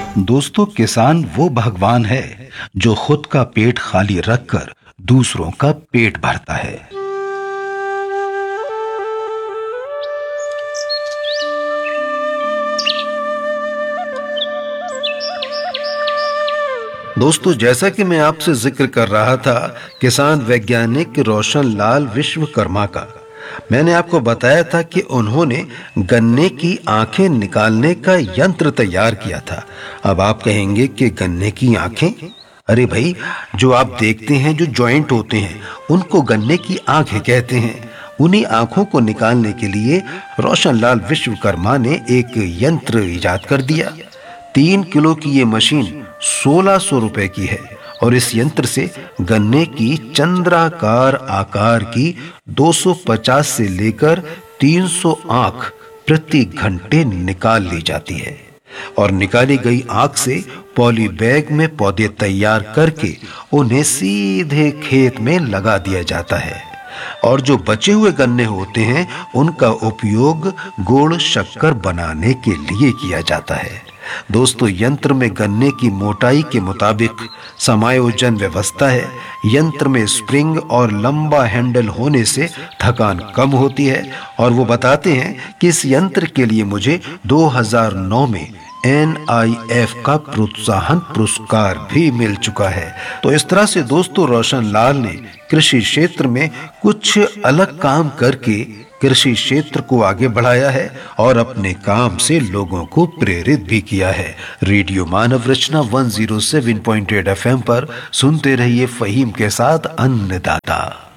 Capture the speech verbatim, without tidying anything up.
दोस्तों, किसान वो भगवान है जो खुद का पेट खाली रखकर दूसरों का पेट भरता है। दोस्तों, जैसा कि मैं आपसे जिक्र कर रहा था किसान वैज्ञानिक रोशन लाल विश्वकर्मा का, मैंने आपको बताया था कि उन्होंने गन्ने की आंखें निकालने का यंत्र तैयार किया था। अब आप कहेंगे कि गन्ने की आंखें? अरे भाई, जो आप देखते हैं जो जॉइंट होते हैं उनको गन्ने की आंखें कहते हैं। उन्हीं आंखों को निकालने के लिए रोशन लाल विश्वकर्मा ने एक यंत्र इजाद कर दिया। तीन किलो की ये मशीन सोलह सौ रुपए की है और इस यंत्र से गन्ने की चंद्राकार आकार की दो सौ पचास से लेकर तीन सौ आंख प्रति घंटे निकाल ली जाती है और निकाली गई आंख से पॉली बैग में पौधे तैयार करके उन्हें सीधे खेत में लगा दिया जाता है और जो बचे हुए गन्ने होते हैं उनका उपयोग गुड़ शक्कर बनाने के लिए किया जाता है। दोस्तों, यंत्र में गन्ने की मोटाई के मुताबिक समायोजन व्यवस्था है। यंत्र में स्प्रिंग और लंबा हैंडल होने से थकान कम होती है और वो बताते हैं कि इस यंत्र के लिए मुझे दो हज़ार नौ में एन आई एफ का प्रोत्साहन पुरस्कार भी मिल चुका है। तो इस तरह से दोस्तों, रोशन लाल ने कृषि क्षेत्र में कुछ अलग काम करके कृषि क्षेत्र को आगे बढ़ाया है और अपने काम से लोगों को प्रेरित भी किया है। रेडियो मानव रचना एक सौ सात पॉइंट आठ एफ एम पर सुनते रहिए फहीम के साथ अन्नदाता।